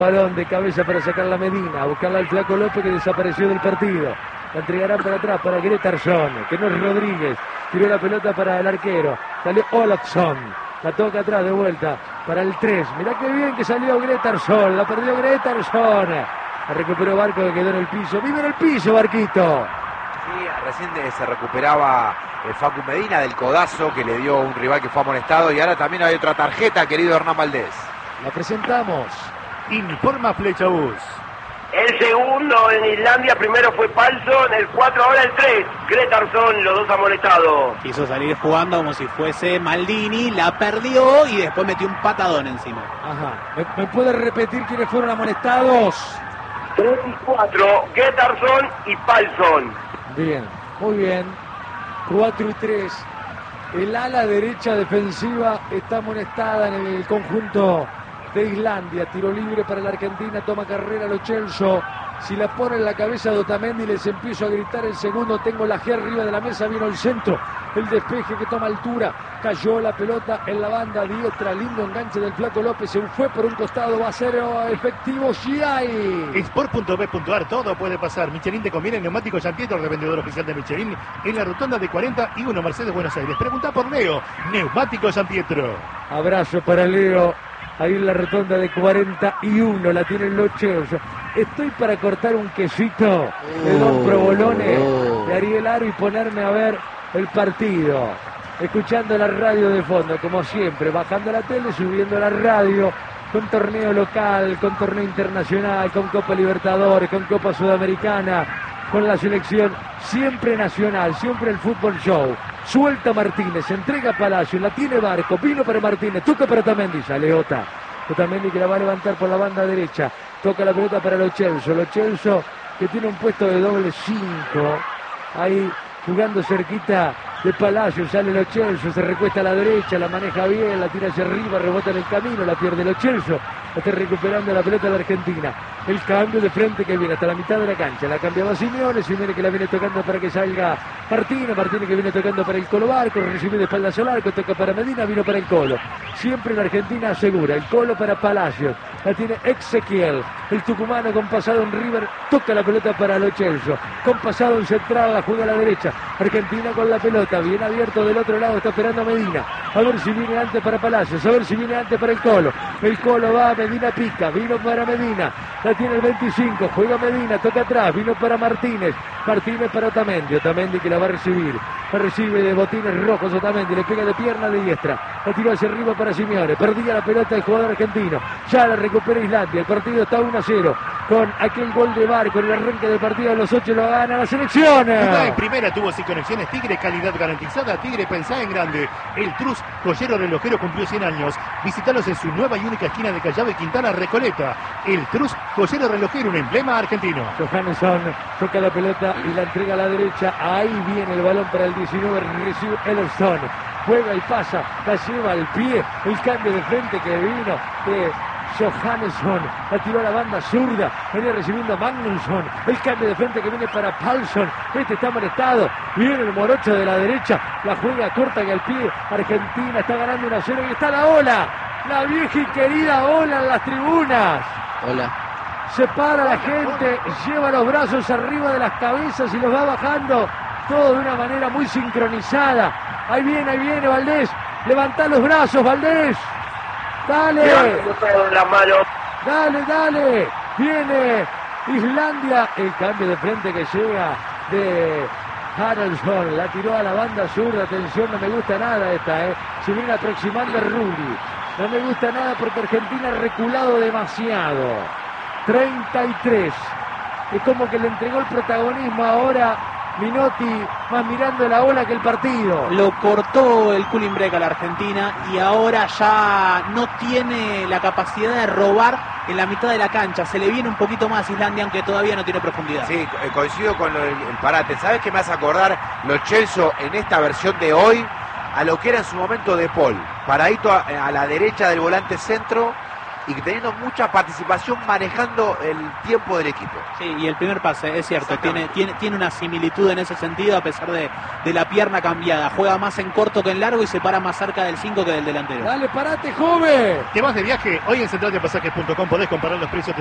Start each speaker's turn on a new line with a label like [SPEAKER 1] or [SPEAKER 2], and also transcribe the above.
[SPEAKER 1] Balón de cabeza para sacar la Medina, a buscarla al Flaco López que desapareció del partido. La entregarán para atrás para Gretarsson, que no es Rodríguez. Tiró la pelota para el arquero. Salió Olofsson. La toca atrás de vuelta para el 3. Mirá qué bien que salió Gretarsson. La perdió Gretarsson. La recuperó Barco que quedó en el piso. ¡Vive en el piso, Barquito!
[SPEAKER 2] Sí, recién se recuperaba Facu Medina del codazo que le dio un rival que fue amonestado. Y ahora también hay otra tarjeta, querido Hernán Valdés.
[SPEAKER 1] La presentamos.
[SPEAKER 3] Informa Flechabús.
[SPEAKER 4] El segundo en Islandia, primero fue Palsson, el 4 ahora el 3. Gretarsson, los dos amonestados.
[SPEAKER 5] Quiso salir jugando como si fuese Maldini, la perdió y después metió un patadón encima.
[SPEAKER 1] Ajá. ¿Me puede repetir quiénes fueron amonestados?
[SPEAKER 4] 3 y 4, Gretarsson y Palsson.
[SPEAKER 1] Bien, muy bien. 4 y 3. El ala derecha defensiva está amonestada en el conjunto de Islandia. Tiro libre para la Argentina, toma carrera Lo Celso. Si la pone en la cabeza de Otamendi, les empiezo a gritar el segundo. Tengo la G arriba de la mesa, vino el centro, el despeje que toma altura, cayó la pelota en la banda diestra, lindo enganche del Flaco López, se fue por un costado, va a ser efectivo Giai.
[SPEAKER 3] Sport.b.ar, todo puede pasar. Michelin te conviene, neumático San Pietro, revendedor oficial de Michelin, en la rotonda de 41 Mercedes, Buenos Aires. Pregunta por Leo, neumático San Pietro.
[SPEAKER 1] Abrazo para Leo. Ahí en la rotonda de 41, la tiene Lo Celso. Estoy para cortar un quesito de Don Provolone, de Ariel Aro y ponerme a ver el partido. Escuchando la radio de fondo, como siempre, bajando la tele, subiendo la radio, con torneo local, con torneo internacional, con Copa Libertadores, con Copa Sudamericana, con la selección, siempre nacional, siempre el fútbol show. Suelta Martínez, entrega a Palacio, la tiene Barco, vino para Martínez, toca para Otamendi, sale Otamendi que la va a levantar por la banda derecha, toca la pelota para Lo Celso que tiene un puesto de doble 5, ahí jugando cerquita de Palacio, sale Lo Celso, se recuesta a la derecha, la maneja bien, la tira hacia arriba, rebota en el camino, la pierde Lo Celso, está recuperando la pelota de la Argentina. El cambio de frente que viene hasta la mitad de la cancha, la cambiaba Simeone que la viene tocando para que salga Martínez que viene tocando para el Colo Barco, recibe de espaldas al arco, toca para Medina, vino para el Colo. Siempre la Argentina asegura, el Colo para Palacios, la tiene Ezequiel, el tucumano con pasado en River, toca la pelota para Lo Celso, con pasado en central, la juega a la derecha, Argentina con la pelota, bien abierto del otro lado, está esperando Medina, a ver si viene antes para Palacios, a ver si viene antes para el Colo va, Medina pica, vino para Medina, la tiene el 25, juega Medina, toca atrás, vino para Martínez para Otamendi que la va a recibir, recibe de botines rojos Otamendi, le pega de pierna de diestra, la tiró hacia arriba para Simeone, perdía la pelota el jugador argentino, ya la recupera Islandia, el partido está 1-0, con aquel gol de Barco en el arranque del partido, a los 8 lo gana la selección.
[SPEAKER 3] Jugá en primera, tuvo 6 conexiones, Tigre, calidad garantizada, Tigre pensá en grande. El Trus, joyero relojero, cumplió 100 años, visítalos en su nueva y única esquina de Callao y Quintana, Recoleta. El Trus, joyero relojero, un emblema argentino.
[SPEAKER 1] Johannesson toca la pelota y la entrega a la derecha, ahí viene el balón para el 19, recibe Ellerson, juega y pasa, la lleva al pie, el cambio de frente que vino de Johannesson, la tiró a la banda zurda, venía recibiendo Magnusson, el cambio de frente que viene para Palsson, este está molestado, viene el morocho de la derecha, la juega corta que al pie, Argentina está ganando 1-0 y está la ola, la vieja y querida ola en las tribunas.
[SPEAKER 5] Hola.
[SPEAKER 1] Se para la gente, lleva los brazos arriba de las cabezas y los va bajando, todo de una manera muy sincronizada. Ahí viene Valdés, levantá los brazos, Valdés. Dale, dale, viene Islandia, el cambio de frente que llega de Haraldsson, la tiró a la banda zurda, atención, no me gusta nada esta, se viene aproximando a Rulli, no me gusta nada porque Argentina ha reculado demasiado. 33, es como que le entregó el protagonismo ahora Minotti, más mirando la ola que el partido.
[SPEAKER 5] Lo cortó el cooling break a la Argentina y ahora ya no tiene la capacidad de robar en la mitad de la cancha. Se le viene un poquito más Islandia, aunque todavía no tiene profundidad.
[SPEAKER 2] Sí, coincido con el parate. ¿Sabes qué me hace acordar Lo Celso en esta versión de hoy? A lo que era en su momento De Paul. Paradito a la derecha del volante centro, y teniendo mucha participación manejando el tiempo del equipo.
[SPEAKER 5] Sí, y el primer pase, es cierto, tiene una similitud en ese sentido, a pesar de la pierna cambiada. Juega más en corto que en largo y se para más cerca del 5 que del delantero.
[SPEAKER 1] Dale, parate, joven.
[SPEAKER 3] ¿Te vas de viaje? Hoy en centraldepasajes.com podés comparar los precios